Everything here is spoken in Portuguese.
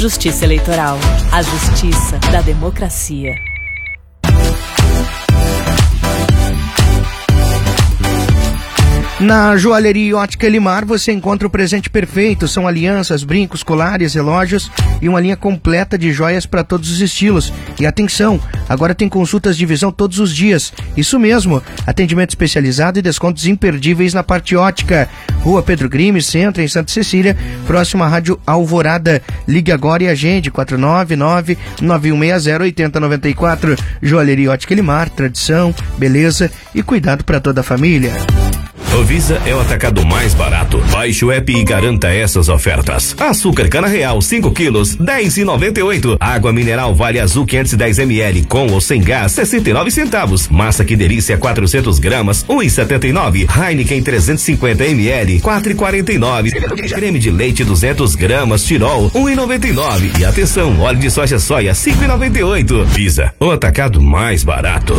Justiça Eleitoral, a justiça da democracia. Na Joalheria Ótica Elimar você encontra o presente perfeito. São alianças, brincos, colares, relógios e uma linha completa de joias para todos os estilos. E atenção, agora tem consultas de visão todos os dias. Isso mesmo, atendimento especializado e descontos imperdíveis na parte ótica. Rua Pedro Grimes, Centro, em Santa Cecília, próximo à Rádio Alvorada. Ligue agora e agende 499-9160-8094. Joalheria Ótica Elimar, tradição, beleza e cuidado para toda a família. O Visa é o atacado mais barato. Baixe o app e garanta essas ofertas. Açúcar cana real 5 quilos, 10,98. Água mineral Vale Azul 510 ml com ou sem gás, 69 centavos. Massa Que Delícia 400 gramas, 1,79. Heineken 350 ml, 4,49. Creme de leite 200 gramas, Tirol, 1,99. E atenção, óleo de soja 5,98. Visa, o atacado mais barato.